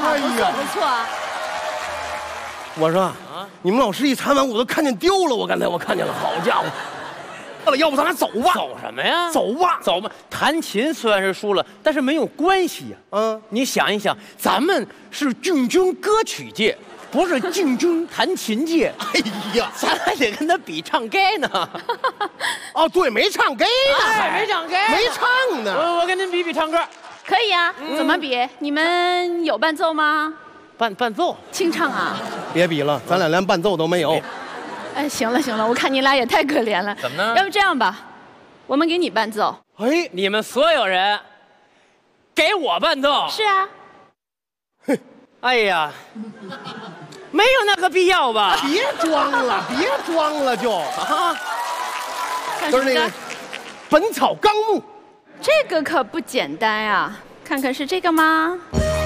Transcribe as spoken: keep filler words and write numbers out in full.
哎呀，不错不错啊。 我说啊，你们老师一弹完，我都看见丢了。我刚才我看见了，好家伙！要不咱俩走吧？ 走什么呀？ 走吧， 走吧。弹琴虽然是输了，但是没有关系呀。嗯，你想一想，咱们是竞争歌曲界，不是竞争弹琴界。 哎呀， 咱还得跟他比唱歌呢。 哦，对，没唱歌呢， 哎，没唱歌， 没唱呢。 我我跟您比比唱歌。 可以啊，嗯、怎么比？你们有伴奏吗？ 伴伴奏？ 清唱啊？ 别比了，咱俩连伴奏都没有。 哎，行了行了，我看你俩也太可怜了。 怎么呢？ 要不这样吧，我们给你伴奏。 哎，你们所有人给我伴奏？ 是啊。 哼， 哎呀，没有那个必要吧？ 别装了，别装了就啊！ 就是那个 《本草纲目》。 这个可不简单呀、啊，看看是这个吗？